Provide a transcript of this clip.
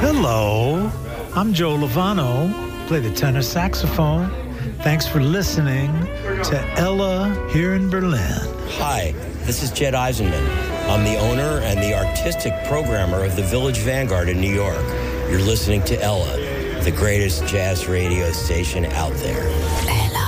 Hello, I'm Joe Lovano, play the tenor saxophone. Thanks for listening to Ella here in Berlin. Hi, this is Jed Eisenman. I'm the owner and the artistic programmer of the Village Vanguard in New York. You're listening to Ella, the greatest jazz radio station out there.